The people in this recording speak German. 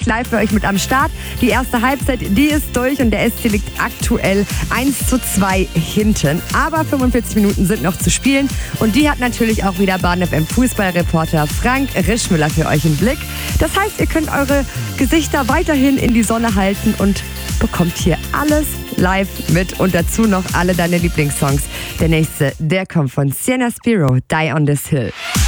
live für euch mit am Start. Die erste Halbzeit, die ist durch und der SC liegt aktuell 1:2 hinten. Aber 45 Minuten sind noch zu spielen und die hat natürlich auch wieder Bahn FM Fußballreporter Frank Rischmüller für euch im Blick. Das heißt, ihr könnt eure Gesichter weiterhin in die Sonne halten und bekommt hier alles live mit und dazu noch alle deine Lieblingssongs. Der nächste, der kommt von Sienna Spiro, Die on this Hill.